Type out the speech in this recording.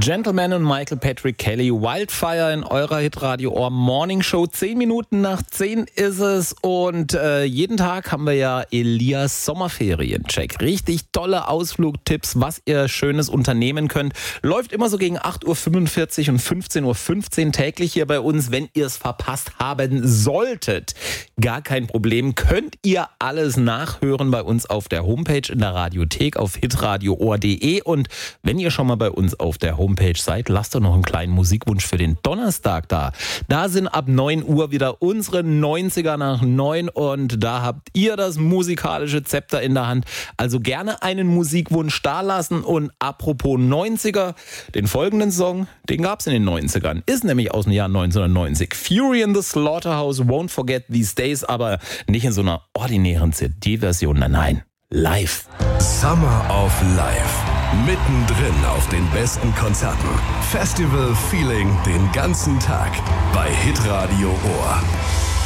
Gentleman und Michael Patrick Kelly, Wildfire in eurer Hitradio Ohr Morning Show. 10 Minuten nach 10 ist es und jeden Tag haben wir ja Elias Sommerferien-Check. Richtig tolle Ausflugtipps, was ihr Schönes unternehmen könnt. Läuft immer so gegen 8.45 Uhr und 15.15 Uhr täglich hier bei uns. Wenn ihr es verpasst haben solltet, gar kein Problem. Könnt ihr alles nachhören bei uns auf der Homepage in der Radiothek auf hitradioohr.de. Und wenn ihr schon mal bei uns auf der Homepage seid, lasst doch noch einen kleinen Musikwunsch für den Donnerstag da. Da sind ab 9 Uhr wieder unsere 90er nach 9 und da habt ihr das musikalische Zepter in der Hand. Also gerne einen Musikwunsch da lassen und apropos 90er, den folgenden Song, den gab's in den 90ern, ist nämlich aus dem Jahr 1990. Fury in the Slaughterhouse, Won't Forget These Days, aber nicht in so einer ordinären CD-Version, nein, live. Summer of Life. Mittendrin auf den besten Konzerten. Festival Feeling den ganzen Tag bei Hitradio Ohr.